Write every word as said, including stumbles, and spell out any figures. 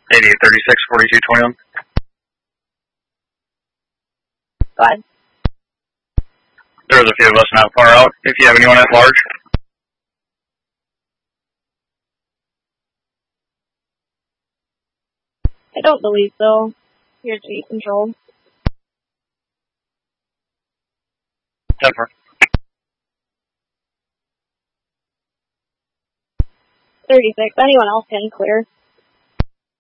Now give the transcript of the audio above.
eighty-eight thirty-six, forty-two twenty-one. Go ahead. There's a few of us not far out. If you have anyone at large. I don't believe so. Here's the control. Denver. thirty-six. Anyone else can clear.